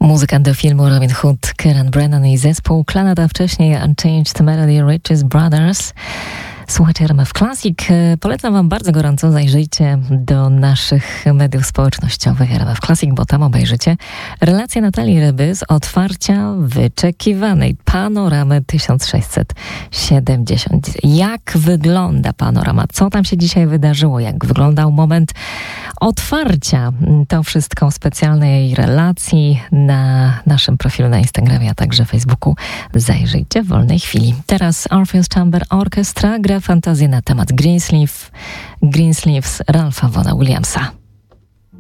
Muzyka do filmu Robin Hood, Kieran Brennan i zespół Clannad, a wcześniej Unchanged Melody Riches Brothers. Słuchajcie RMF Classic. Polecam wam bardzo gorąco, zajrzyjcie do naszych mediów społecznościowych RMF Classic, bo tam obejrzycie relację Natalii Ryby z otwarcia wyczekiwanej Panoramy 1670. Jak wygląda Panorama? Co tam się dzisiaj wydarzyło? Jak wyglądał moment otwarcia? To wszystko w specjalnej relacji na naszym profilu na Instagramie, a także Facebooku. Zajrzyjcie w wolnej chwili. Teraz Orpheus Chamber Orchestra gra fantazję na temat Greensleeves Ralpha Vaughana Williamsa.